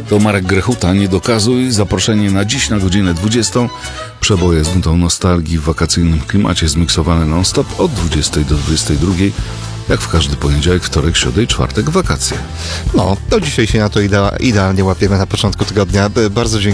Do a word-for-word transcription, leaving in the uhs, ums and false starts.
To Marek Grechuta, Nie dokazuj. Zaproszenie na dziś na godzinę dwudziestą. Przeboje z nutą nostalgii w wakacyjnym klimacie zmiksowane non-stop od dwudziestej do dwudziestej drugiej. Jak w każdy poniedziałek, wtorek, środę i czwartek wakacje. No, to dzisiaj się na to idea- idealnie łapiemy na początku tygodnia. Bardzo dziękuję.